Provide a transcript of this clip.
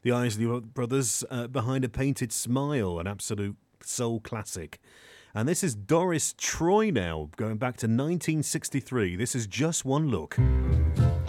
The Isley Brothers behind a Painted Smile, an absolute soul classic. And this is Doris Troy now, going back to 1963. This is Just One Look.